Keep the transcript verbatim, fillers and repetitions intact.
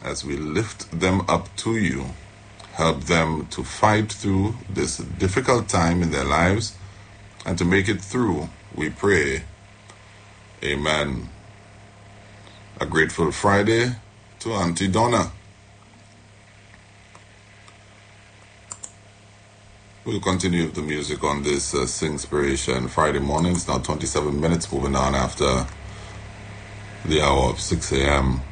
as we lift them up to you. Help them to fight through this difficult time in their lives and to make it through, we pray. Amen. A grateful Friday to Auntie Donna. We'll continue with the music on this uh, Singspiration Friday morning. It's now twenty-seven minutes, moving on after the hour of six a.m.